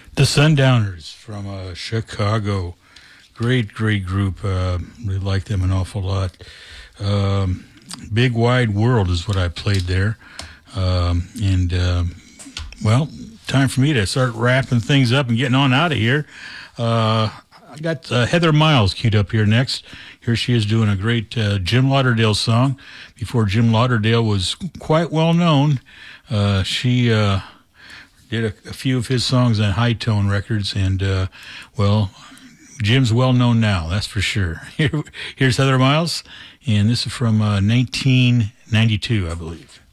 The Sundowners from Chicago. Great, great group. Really like them an awful lot. Big Wide World is what I played there. Well, time for me to start wrapping things up and getting on out of here. I got Heather Miles queued up here next. Here she is doing a great Jim Lauderdale song. Before Jim Lauderdale was quite well known, she did a few of his songs on High Tone Records, and, Jim's well known now, that's for sure. Here's Heather Miles, and this is from 1992, I believe.